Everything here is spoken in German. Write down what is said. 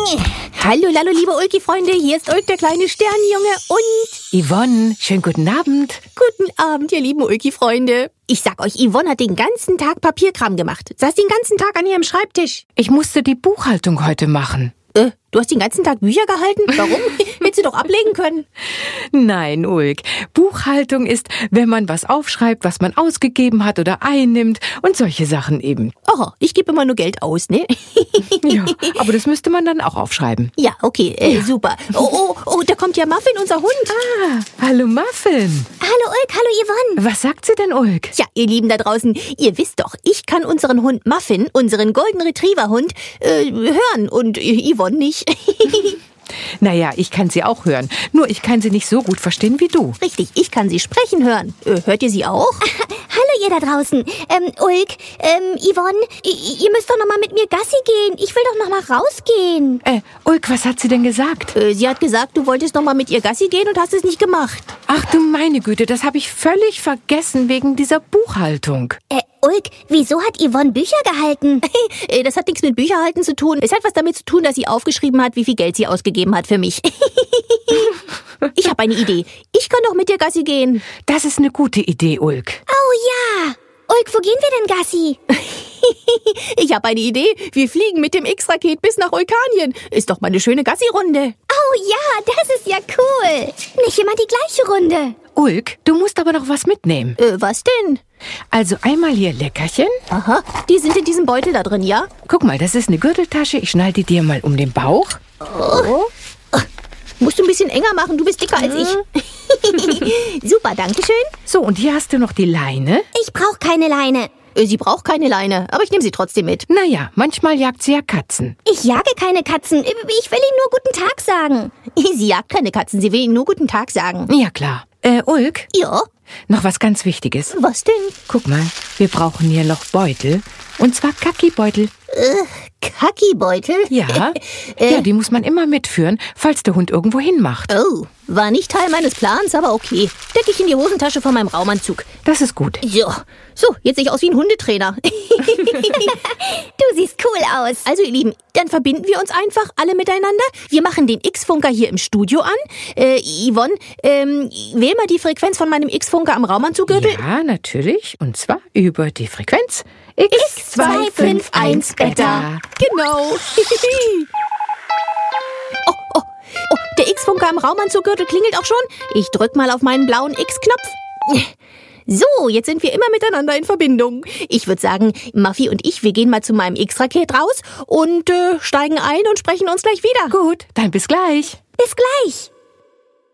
Hallo, liebe Ulki-Freunde, hier ist Ulk, der kleine Sternenjunge und... Yvonne, schönen guten Abend. Guten Abend, ihr lieben Ulki-Freunde. Ich sag euch, Yvonne hat den ganzen Tag Papierkram gemacht. Saß den ganzen Tag an ihrem Schreibtisch. Ich musste die Buchhaltung heute machen. Du hast den ganzen Tag Bücher gehalten? Warum? Hättest du doch ablegen können. Nein, Ulk. Buchhaltung ist, wenn man was aufschreibt, was man ausgegeben hat oder einnimmt und solche Sachen eben. Oh, ich gebe immer nur Geld aus, ne? Ja, aber das müsste man dann auch aufschreiben. Ja, okay, super. Oh, da kommt ja Muffin, unser Hund. Hallo Muffin. Hallo Ulk, hallo Yvonne. Was sagt sie denn, Ulk? Ja, ihr Lieben da draußen, ihr wisst doch, ich kann unseren Hund Muffin, unseren Golden Retriever Hund, hören und Yvonne nicht. Naja, ich kann sie auch hören. Nur ich kann sie nicht so gut verstehen wie du. Richtig, ich kann sie sprechen hören. Hört ihr sie auch? Hallo ihr da draußen. Ulk, Yvonne, ihr müsst doch noch mal mit mir Gassi gehen. Ich will doch noch mal rausgehen. Ulk, was hat sie denn gesagt? Sie hat gesagt, du wolltest noch mal mit ihr Gassi gehen und hast es nicht gemacht. Ach du meine Güte, das habe ich völlig vergessen wegen dieser Buchhaltung. Ulk, wieso hat Yvonne Bücher gehalten? Das hat nichts mit Bücherhalten zu tun. Es hat was damit zu tun, dass sie aufgeschrieben hat, wie viel Geld sie ausgegeben hat für mich. Ich habe eine Idee. Ich kann doch mit dir Gassi gehen. Das ist eine gute Idee, Ulk. Oh ja. Ulk, wo gehen wir denn Gassi? Ich habe eine Idee. Wir fliegen mit dem X-Raket bis nach Ulkanien. Ist doch mal eine schöne Gassi-Runde. Oh ja, das ist ja cool. Nicht immer die gleiche Runde. Ulk, du musst aber noch was mitnehmen. Was denn? Also einmal hier Leckerchen. Aha, die sind in diesem Beutel da drin, ja? Guck mal, das ist eine Gürteltasche. Ich schnall die dir mal um den Bauch. Oh. Musst du ein bisschen enger machen, du bist dicker als ich. Super, danke schön. So, und hier hast du noch die Leine. Ich brauche keine Leine. Sie braucht keine Leine, aber ich nehme sie trotzdem mit. Naja, manchmal jagt sie ja Katzen. Ich jage keine Katzen. Ich will ihnen nur guten Tag sagen. Sie jagt keine Katzen, sie will ihnen nur guten Tag sagen. Ja, klar. Ulk? Ja? Noch was ganz Wichtiges. Was denn? Guck mal, wir brauchen hier noch Beutel. Und zwar Kaki-Beutel. Kaki-Beutel? Ja. Ja, die muss man immer mitführen, falls der Hund irgendwo hinmacht. Oh, war nicht Teil meines Plans, aber okay. Decke ich in die Hosentasche von meinem Raumanzug. Das ist gut. So, jetzt sehe ich aus wie ein Hundetrainer. Du siehst cool aus. Also ihr Lieben, dann verbinden wir uns einfach alle miteinander. Wir machen den X-Funker hier im Studio an. Yvonne, wähl mal die Frequenz von meinem X-Funker am Raumanzuggürtel. Ja, natürlich. Und zwar über die Frequenz X251 Beta. Genau. Oh, der X-Funker am Raumanzuggürtel klingelt auch schon. Ich drück mal auf meinen blauen X-Knopf. So, jetzt sind wir immer miteinander in Verbindung. Ich würde sagen, Muffy und ich, wir gehen mal zu meinem X-Raket raus und steigen ein und sprechen uns gleich wieder. Gut, dann bis gleich. Bis gleich.